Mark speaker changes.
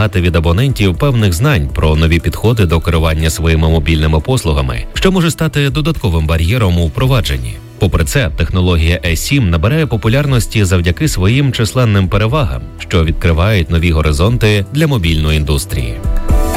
Speaker 1: вимагати від абонентів певних знань про нові підходи до керування своїми мобільними послугами, що може стати додатковим бар'єром у впровадженні. Попри це, технологія eSIM набирає популярності завдяки своїм численним перевагам, що відкривають нові горизонти для мобільної індустрії.